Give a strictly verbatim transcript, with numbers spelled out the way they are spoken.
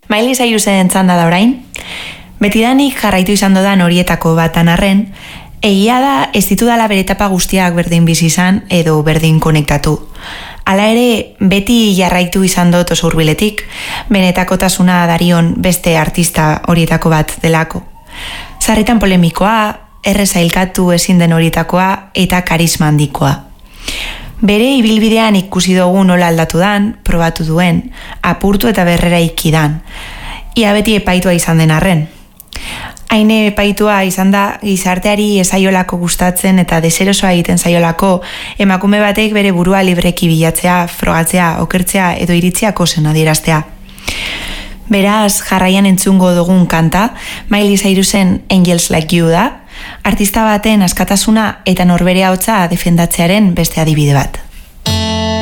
Miley Cyrusen txanda da orain. Betidanik jarraitu izan dodan horietako batan arren, egia da ez ditudala bere etapa guztiak berdin bizi izan edo berdin konektatu. Hala ere, beti jarraitu izan dut oso hurbiletik, benetakotasuna darion beste artista horietako bat delako. Sarritan polemikoa, erreza hilkatu ezin den horietakoa eta karisma handikoa. Bere ibilbidean ikusi dugu nola aldatu dan, probatu duen, apurtu eta berrera ikidan. Ia beti epaitua izan den arren. Haine epaitua izan da gizarteari ezaiolako gustatzen eta deserosoa egiten zaiolako emakume batek bere burua libreki bilatzea, frogatzea, okertzea edo iritziako zen adieraztea. Beraz, jarraian entzungo dugun kanta, Miley Cyrusen Angels Like You da, artista baten askatasuna eta norbere ahotsa defendatzearen beste adibide bat.